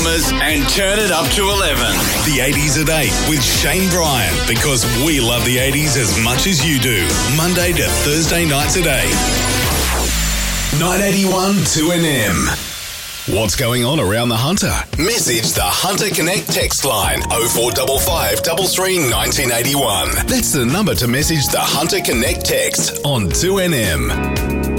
And turn it up to 11. The 80s at 8 with Shane Bryan, because we love the 80s as much as you do. Monday to Thursday nights at 8. 981 2NM. What's going on around the Hunter? Message the Hunter Connect text line 0455 33 1981. That's the number to message the Hunter Connect text on 2NM.